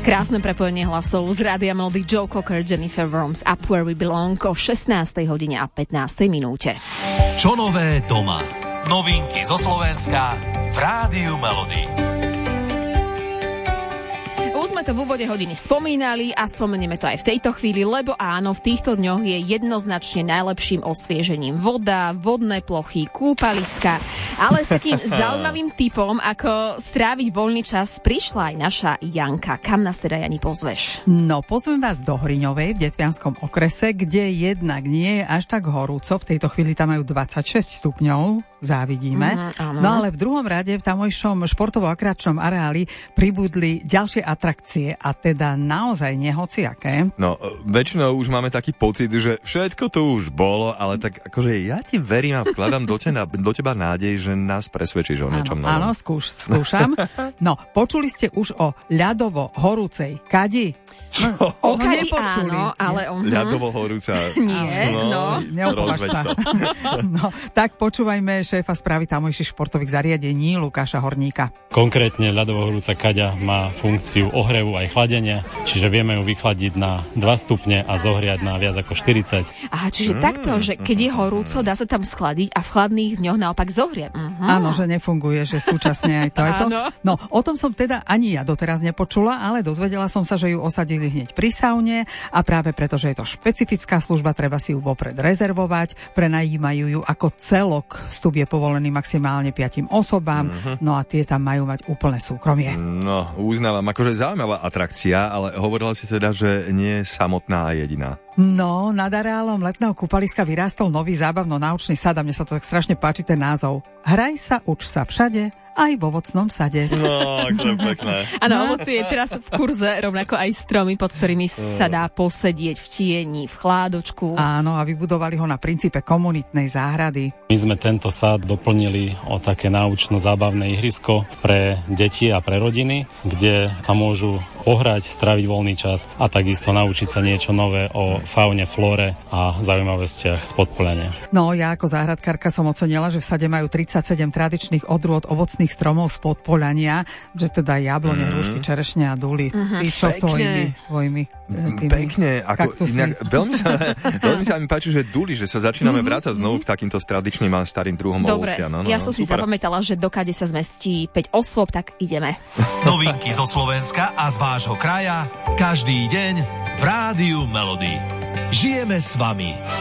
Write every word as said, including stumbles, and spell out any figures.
Krásne prepojenie hlasov z Rádia Melody, Joe Cocker, Jennifer Worms, Up Where We Belong o šestnástej hodine a pätnástej minúte. Čo nové doma? Novinky zo Slovenska v Rádiu Melody. Už sme to v úvode hodiny spomínali a spomenieme to aj v tejto chvíli, lebo áno, v týchto dňoch je jednoznačne najlepším osviežením voda, vodné plochy, kúpaliska, ale s takým zaujímavým tipom, ako stráviť voľný čas, prišla aj naša Janka. Kam nás teda, Jani, pozveš? No, pozvem vás do Hriňovej v Detvianskom okrese, kde jednak nie je až tak horúco. V tejto chvíli tam majú dvadsaťšesť stupňov. Závidíme. Mm, no ale v druhom rade v tamojšom športovo-akráčnom areáli pribudli ďalšie atrakcie a teda naozaj nehociaké. No, väčšinou už máme taký pocit, že všetko to už bolo, ale tak akože ja ti verím a vkladám do teba, do teba nádej, že nás presvedčíš o niečom novom. Áno, skúš, skúšam. No, počuli ste už o ľadovo-horúcej kadi? No, o kadi áno, ale... Uh-huh. Ľadovo horúca. Nie, no. Neopúvaš sa. No, tak počúvajme šéfa správy tamojších športových zariadení Lukáša Horníka. Konkrétne ľadovo horúca kaďa má funkciu ohrevu aj chladenia, čiže vieme ju vychladiť na dva stupne a zohriať na viac ako štyridsať. Aha, čiže mm. takto, že keď je horúco, dá sa tam schladiť a v chladných dňoch naopak zohrieť. Uh-huh. Áno, že nefunguje, že súčasne aj to. Aj to. No, o tom som teda ani ja doteraz nepočula, ale dozvedela som sa, že ju osadili hneď pri saune a práve preto, že je to špecifická služba, treba si ju vopred rezervovať. Prenajímajú ju ako celok. Vstup je povolený maximálne piatim osobám, mm-hmm. no a tie tam majú mať úplné súkromie. No, uznávam, akože zaujímavá atrakcia, ale hovorila si teda, že nie je samotná a jediná. No, nad areálom letného kúpaliska vyrástol nový zábavno-náučný sad a mne sa to tak strašne páči ten názov. Hraj sa, uč sa všade, aj vo ovocnom sade. No, to je pekné. Áno, ovocie je teraz v kurze, rovnako aj stromy, pod ktorými sa dá posedieť v tieni, v chládočku. Áno, a vybudovali ho na princípe komunitnej záhrady. My sme tento sad doplnili o také náučno-zábavné ihrisko pre deti a pre rodiny, kde sa môžu pohrať, straviť voľný čas a takisto naučiť sa niečo nové o faune, flóre a zaujímavostiach z Podpoľania. No, ja ako záhradkárka som ocenila, že v sade majú tridsaťsedem tradičných odrôd ovocných stromov z Podpoľania, že teda jablone, mm. hrušky, čerešne a duly. Mm-hmm. Tí, čo svojimi, svojimi tými pekne, ako inak, veľmi, sa, veľmi sa mi páči, že duly, že sa začíname mm-hmm. vrácať znovu k takýmto tradičným a starým druhom Dobre, ovocia. No, no, ja som no, si super. zapamätala, že dokáde sa zmestí päť osôb, tak ideme. Novinky zo Slovenska a z vášho kraja každý deň v Rádiu Melody. Žijeme s vami.